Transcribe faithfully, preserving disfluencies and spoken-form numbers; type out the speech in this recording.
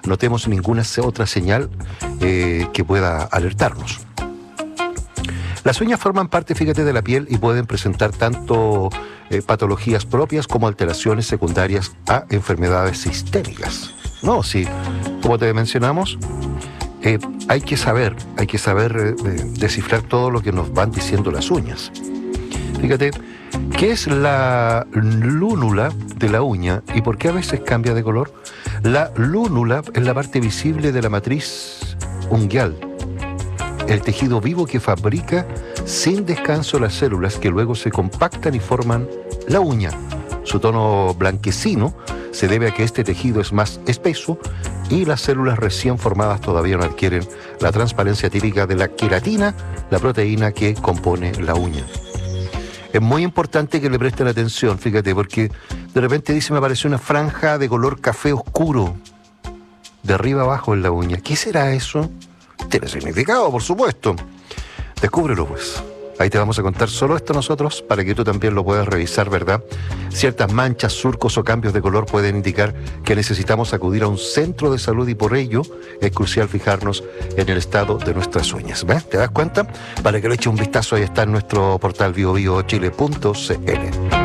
notemos ninguna otra señal eh, que pueda alertarnos. Las uñas forman parte, fíjate, de la piel y pueden presentar tanto eh, patologías propias como alteraciones secundarias a enfermedades sistémicas. No, sí, como te mencionamos, eh, hay que saber, hay que saber eh, descifrar todo lo que nos van diciendo las uñas. Fíjate, ¿qué es la lúnula de la uña y por qué a veces cambia de color? La lúnula es la parte visible de la matriz unguial, el tejido vivo que fabrica sin descanso las células que luego se compactan y forman la uña. Su tono blanquecino se debe a que este tejido es más espeso y las células recién formadas todavía no adquieren la transparencia típica de la queratina, la proteína que compone la uña. Es muy importante que le presten atención, fíjate, porque de repente dice, me apareció una franja de color café oscuro, de arriba abajo en la uña. ¿Qué será eso? Tiene significado, por supuesto. Descúbrelo, pues. Ahí te vamos a contar solo esto nosotros para que tú también lo puedas revisar, ¿verdad? Ciertas manchas, surcos o cambios de color pueden indicar que necesitamos acudir a un centro de salud y por ello es crucial fijarnos en el estado de nuestras uñas. ¿Ves? ¿Te das cuenta? Para que le eche un vistazo, ahí está en nuestro portal bio bio chile punto c l.